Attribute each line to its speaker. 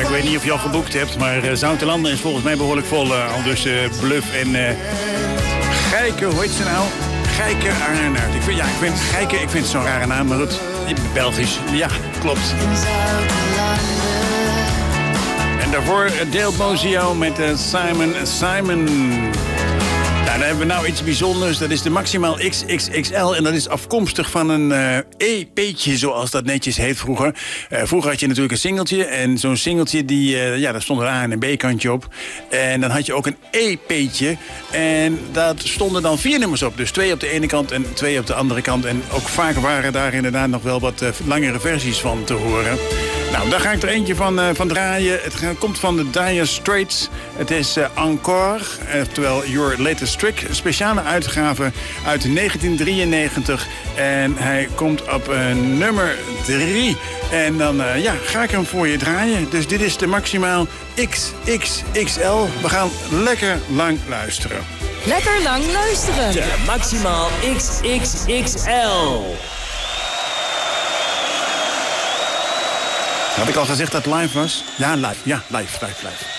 Speaker 1: Ik weet niet of je al geboekt hebt, maar Zoutelanden is volgens mij behoorlijk vol. Al dus Bluff en Gijke, hoe heet ze nou? Gijke Arnaert. Ik vind het zo'n rare naam, maar goed, Belgisch. Ja, klopt. En daarvoor Dale Bozio met Simon. Nou, dan hebben we nou iets bijzonders. Dat is de Maximaal XXXL. En dat is afkomstig van een EP'tje, zoals dat netjes heet vroeger. Vroeger had je natuurlijk een singeltje. En zo'n singeltje, daar stond een A- en een B-kantje op. En dan had je ook een EP'tje. En daar stonden dan 4 nummers op. Dus 2 op de ene kant en 2 op de andere kant. En ook vaak waren daar inderdaad nog wel wat langere versies van te horen. Nou, daar ga ik er eentje van draaien. Het komt van de Dire Straits. Het is Encore, oftewel Your Latest Trick. Een speciale uitgave uit 1993. En hij komt op nummer 3. En dan ga ik hem voor je draaien. Dus dit is de Maximaal XXXL. We gaan lekker lang luisteren.
Speaker 2: Lekker lang luisteren.
Speaker 3: De Maximaal XXXL.
Speaker 1: Had ik al gezegd dat het live was? Ja, live. Ja, live.